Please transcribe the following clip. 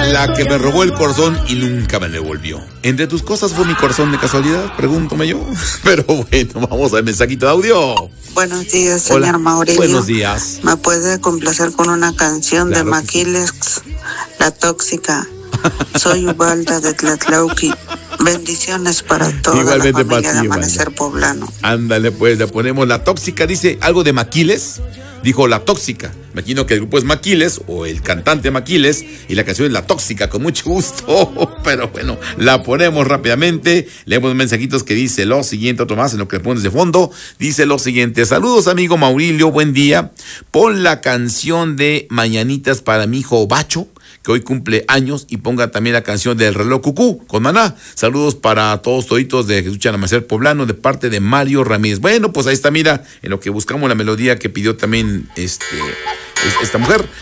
La que me robó el corazón y nunca me lo devolvió. ¿Entre tus cosas fue mi corazón de casualidad? Pregúntame yo. Pero bueno, vamos al mensajito de audio. Buenos días, señor Hola. Mauricio. Buenos días. ¿Me puede complacer con una canción Claro de que Maquiles, La Tóxica? Soy Ubalda de Tlatlauqui. Bendiciones para toda Igualmente la familia para ti, de Amanecer Ubalda. Poblano. Ándale, pues, le ponemos La Tóxica. Dice algo de Maquiles. Dijo La Tóxica. Imagino que el grupo es Maquiles o el cantante Maquiles y la canción es La Tóxica, con mucho gusto. Pero bueno, la ponemos rápidamente. Leemos mensajitos que dice lo siguiente, otro más en lo que pones de fondo. Dice lo siguiente: saludos, amigo Maurilio, buen día. Pon la canción de Mañanitas para mi hijo Bacho, que hoy cumple años, y ponga también la canción del reloj cucú con Maná. Saludos para todos toditos de que escuchan Amanecer Poblano de parte de Mario Ramírez. Bueno, pues ahí está, mira, en lo que buscamos la melodía que pidió también esta mujer.